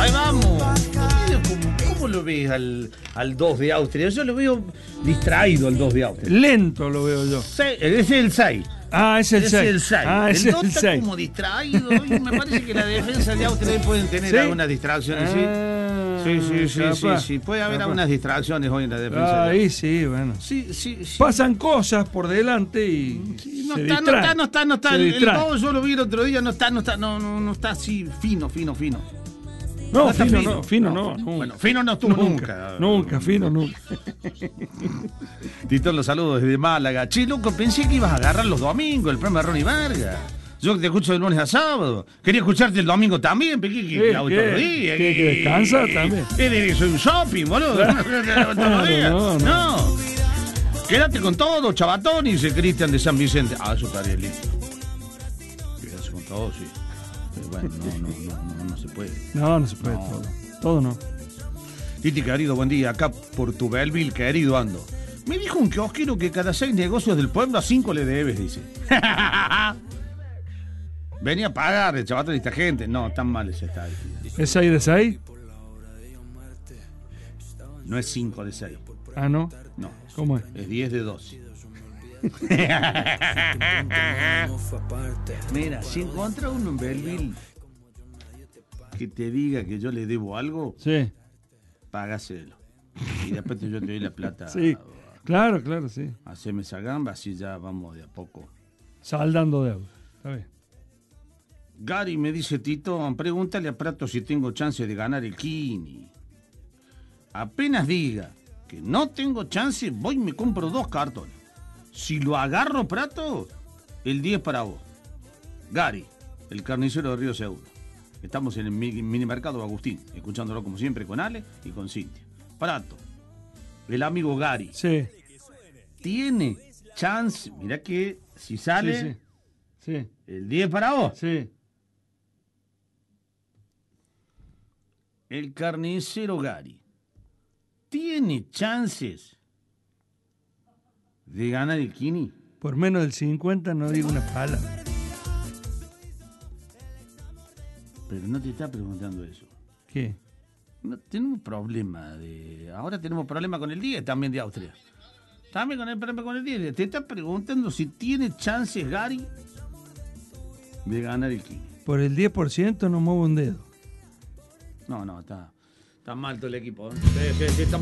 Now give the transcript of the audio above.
Ahí vamos. ¿Cómo lo ves al 2 de Austria? Yo lo veo distraído al 2 de Austria. Lento lo veo yo. Ese es el 6. Ah, es el 6. Es el 6. Ah, es el el 2 está 6. como distraído. Y me parece que la defensa de Austria pueden tener ¿Sí? algunas distracciones, sí. Puede haber algunas distracciones hoy en la defensa. Ahí sí, bueno. Sí. Pasan cosas por delante y No se está. Se El distrae. 2 yo lo vi el otro día, no está así fino. No, está fino no. Bueno, fino no estuvo nunca. Nunca, fino nunca. Tito, los saludos desde Málaga. Che, loco, pensé que ibas a agarrar los domingos el programa de Ronnie Vargas. Yo que te escucho de lunes a sábado. Quería escucharte el domingo también, ¿qué hago todos los días? ¿Que descansa también? Soy un shopping, boludo. Todos los días. No. Quédate con todo, chavatón, dice Cristian de San Vicente. Eso estaría listo. Quédate con todo, sí. Pero bueno, no se puede. No se puede todo no. Titi, querido, buen día. Acá por tu Belleville, querido, ando. Me dijo un kiosquero que cada 6 negocios del pueblo a 5 le debes, dice. Venía a pagar el chavatón de esta gente. No, tan mal es esta. ¿Es 6 de 6? No es 5 de 6. Ah, ¿no? No. ¿Cómo es? Es 10 de 12. Mira, si encuentra uno en Belleville que te diga que yo le debo algo, Sí. págaselo. Y después yo te doy la plata. Sí. Claro, sí. Haceme esa gamba, así ya vamos de a poco. Saldando deuda. Está bien. Gary me dice, Tito, pregúntale a Prato si tengo chance de ganar el Kini. Apenas diga que no tengo chance, voy y me compro 2 cartones. Si lo agarro, Prato, el 10 para vos. Gary, el carnicero de Río Segundo. Estamos en el minimercado Agustín, escuchándolo como siempre con Ale y con Cintia. Prato, el amigo Gary. Sí. Tiene chance, mirá que si sale Sí. el 10 para vos. Sí. El carnicero Gary tiene chances de ganar el Kini. Por menos del 50 no digo una palabra. Pero no te está preguntando eso. ¿Qué? No, tenemos problema ahora tenemos problema con el 10 también de Austria. También con el problema con el 10. Te está preguntando si tiene chances Gary de ganar el Kini. Por el 10% no muevo un dedo. No, está mal todo el equipo. Sí, está